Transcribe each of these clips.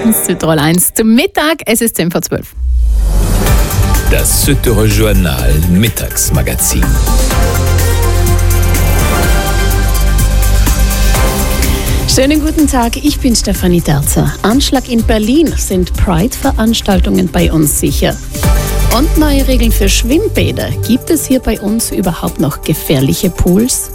Südtirol 1 zum Mittag, es ist 10 vor 12. Das Südtirol Journal Mittagsmagazin. Schönen guten Tag, ich bin Stefanie Terzer. Anschlag in Berlin, sind Pride-Veranstaltungen bei uns sicher? Und neue Regeln für Schwimmbäder. Gibt es hier bei uns überhaupt noch gefährliche Pools?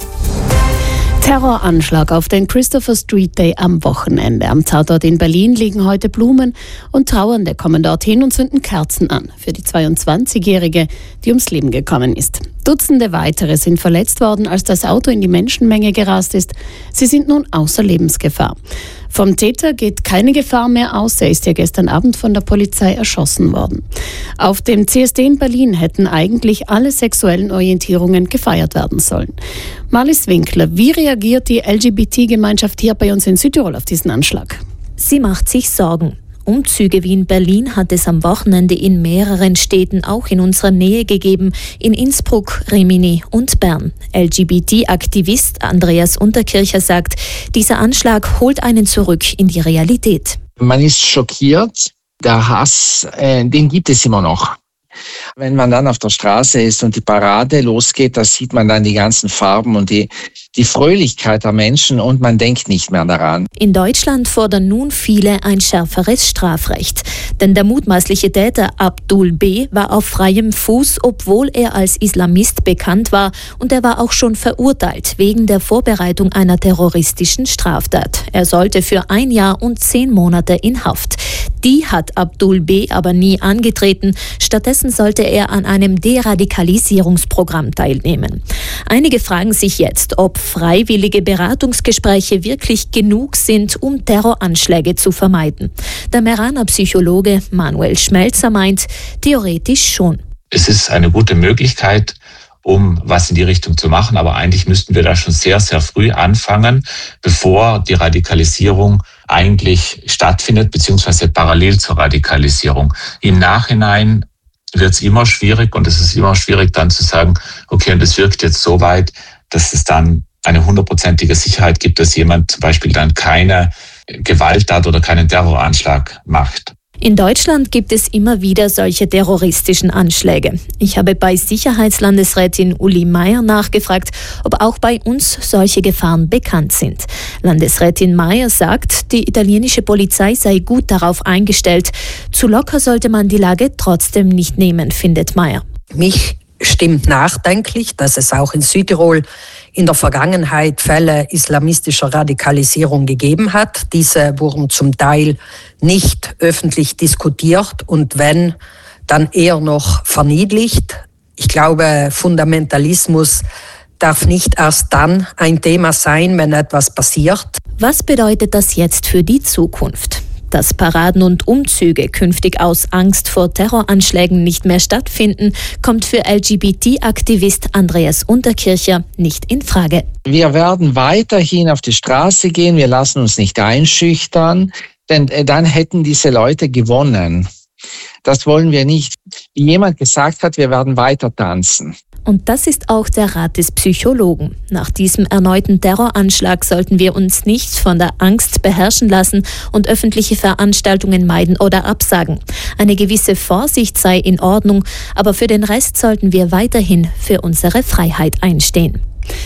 Terroranschlag auf den Christopher Street Day am Wochenende. Am Tatort in Berlin liegen heute Blumen und Trauernde kommen dorthin und zünden Kerzen an für die 22-Jährige, die ums Leben gekommen ist. Dutzende weitere sind verletzt worden, als das Auto in die Menschenmenge gerast ist. Sie sind nun außer Lebensgefahr. Vom Täter geht keine Gefahr mehr aus. Er ist ja gestern Abend von der Polizei erschossen worden. Auf dem CSD in Berlin hätten eigentlich alle sexuellen Orientierungen gefeiert werden sollen. Marlies Winkler, wie reagiert die LGBT-Gemeinschaft hier bei uns in Südtirol auf diesen Anschlag? Sie macht sich Sorgen. Umzüge wie in Berlin hat es am Wochenende in mehreren Städten auch in unserer Nähe gegeben, in Innsbruck, Rimini und Bern. LGBT-Aktivist Andreas Unterkircher sagt, dieser Anschlag holt einen zurück in die Realität. Man ist schockiert, der Hass, den gibt es immer noch. Wenn man dann auf der Straße ist und die Parade losgeht, da sieht man dann die ganzen Farben und die Fröhlichkeit der Menschen und man denkt nicht mehr daran. In Deutschland fordern nun viele ein schärferes Strafrecht. Denn der mutmaßliche Täter Abdul B. war auf freiem Fuß, obwohl er als Islamist bekannt war, und er war auch schon verurteilt wegen der Vorbereitung einer terroristischen Straftat. Er sollte für 1 Jahr und 10 Monate in Haft. Die hat Abdul B. aber nie angetreten. Stattdessen sollte er an einem Deradikalisierungsprogramm teilnehmen. Einige fragen sich jetzt, ob freiwillige Beratungsgespräche wirklich genug sind, um Terroranschläge zu vermeiden. Der Meraner Psychologe Manuel Schmelzer meint, theoretisch schon. Es ist eine gute Möglichkeit, um was in die Richtung zu machen, aber eigentlich müssten wir da schon sehr, sehr früh anfangen, bevor die Radikalisierung eigentlich stattfindet, beziehungsweise parallel zur Radikalisierung. Im Nachhinein wird es immer schwierig und es ist immer schwierig dann zu sagen, okay, und es wirkt jetzt so weit, dass es dann eine 100%ige Sicherheit gibt, dass jemand zum Beispiel dann keine Gewalttat oder keinen Terroranschlag macht. In Deutschland gibt es immer wieder solche terroristischen Anschläge. Ich habe bei Sicherheitslandesrätin Uli Meier nachgefragt, ob auch bei uns solche Gefahren bekannt sind. Landesrätin Meier sagt, die italienische Polizei sei gut darauf eingestellt. Zu locker sollte man die Lage trotzdem nicht nehmen, findet Meier. Mich stimmt nachdenklich, dass es auch in Südtirol in der Vergangenheit Fälle islamistischer Radikalisierung gegeben hat. Diese wurden zum Teil nicht öffentlich diskutiert und wenn, dann eher noch verniedlicht. Ich glaube, Fundamentalismus darf nicht erst dann ein Thema sein, wenn etwas passiert. Was bedeutet das jetzt für die Zukunft? Dass Paraden und Umzüge künftig aus Angst vor Terroranschlägen nicht mehr stattfinden, kommt für LGBT-Aktivist Andreas Unterkircher nicht in Frage. Wir werden weiterhin auf die Straße gehen, wir lassen uns nicht einschüchtern, denn dann hätten diese Leute gewonnen. Das wollen wir nicht. Wie jemand gesagt hat, wir werden weiter tanzen. Und das ist auch der Rat des Psychologen. Nach diesem erneuten Terroranschlag sollten wir uns nicht von der Angst beherrschen lassen und öffentliche Veranstaltungen meiden oder absagen. Eine gewisse Vorsicht sei in Ordnung, aber für den Rest sollten wir weiterhin für unsere Freiheit einstehen.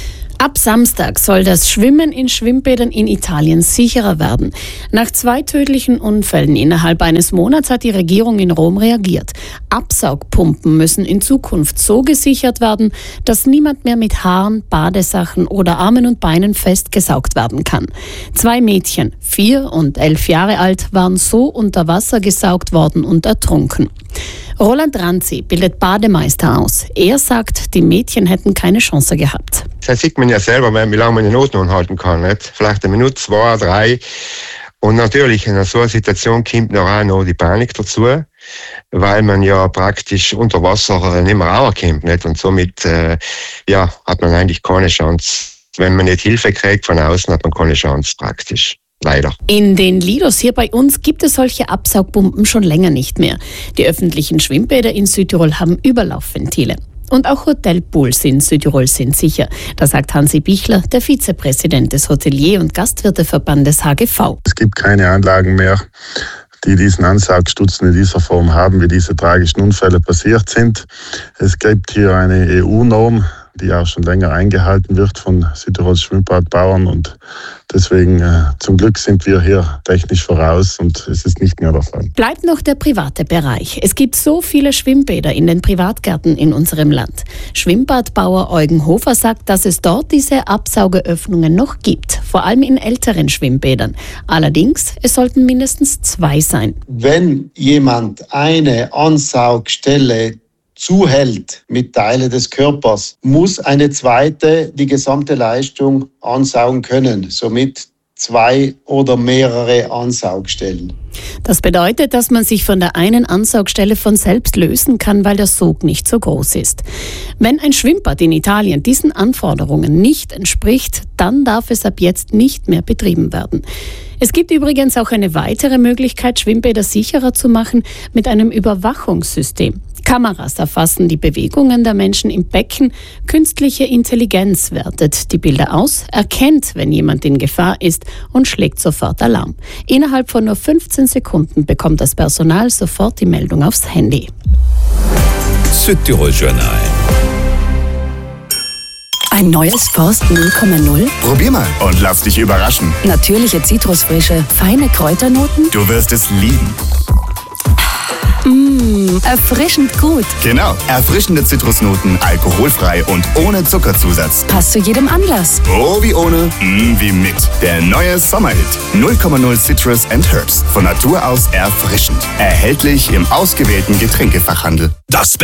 Ab Samstag soll das Schwimmen in Schwimmbädern in Italien sicherer werden. Nach 2 tödlichen Unfällen innerhalb eines Monats hat die Regierung in Rom reagiert. Absaugpumpen müssen in Zukunft so gesichert werden, dass niemand mehr mit Haaren, Badesachen oder Armen und Beinen festgesaugt werden kann. 2 Mädchen, 4 und 11 Jahre alt, waren so unter Wasser gesaugt worden und ertrunken. Roland Ranzi bildet Bademeister aus. Er sagt, die Mädchen hätten keine Chance gehabt. Das sieht man ja selber, wie lange man den Atem halten kann. Nicht? Vielleicht 1 Minute, 2, 3. Und natürlich in so einer Situation kommt noch die Panik dazu, weil man ja praktisch unter Wasser nicht mehr rauskommt. Nicht? Und somit hat man eigentlich keine Chance. Wenn man nicht Hilfe kriegt von außen, hat man keine Chance praktisch. Leider. In den Lidos hier bei uns gibt es solche Absaugpumpen schon länger nicht mehr. Die öffentlichen Schwimmbäder in Südtirol haben Überlaufventile. Und auch Hotelpools in Südtirol sind sicher. Das sagt Hansi Bichler, der Vizepräsident des Hotelier- und Gastwirteverbandes HGV. Es gibt keine Anlagen mehr, die diesen Ansaugstutzen in dieser Form haben, wie diese tragischen Unfälle passiert sind. Es gibt hier eine EU-Norm, die auch schon länger eingehalten wird von Südtirols Schwimmbadbauern und deswegen zum Glück sind wir hier technisch voraus und es ist nicht mehr der Fall. Bleibt noch der private Bereich. Es gibt so viele Schwimmbäder in den Privatgärten in unserem Land. Schwimmbadbauer Eugen Hofer sagt, dass es dort diese Absaugeöffnungen noch gibt, vor allem in älteren Schwimmbädern. Allerdings, es sollten mindestens 2 sein. Wenn jemand eine Ansaugstelle zuhält mit Teilen des Körpers, muss eine zweite die gesamte Leistung ansaugen können, somit 2 oder mehrere Ansaugstellen. Das bedeutet, dass man sich von der einen Ansaugstelle von selbst lösen kann, weil der Sog nicht so groß ist. Wenn ein Schwimmbad in Italien diesen Anforderungen nicht entspricht, dann darf es ab jetzt nicht mehr betrieben werden. Es gibt übrigens auch eine weitere Möglichkeit, Schwimmbäder sicherer zu machen, mit einem Überwachungssystem. Kameras erfassen die Bewegungen der Menschen im Becken. Künstliche Intelligenz wertet die Bilder aus, erkennt, wenn jemand in Gefahr ist und schlägt sofort Alarm. Innerhalb von nur 15 Sekunden bekommt das Personal sofort die Meldung aufs Handy. Südtirol Journal. Ein neues Forst 0,0? Probier mal und lass dich überraschen. Natürliche Zitrusfrische, feine Kräuternoten? Du wirst es lieben. Erfrischend gut. Genau, erfrischende Zitrusnoten, alkoholfrei und ohne Zuckerzusatz. Passt zu jedem Anlass. Oh, wie ohne, wie mit. Der neue Sommerhit. 0,0 Citrus and Herbs. Von Natur aus erfrischend. Erhältlich im ausgewählten Getränkefachhandel. Das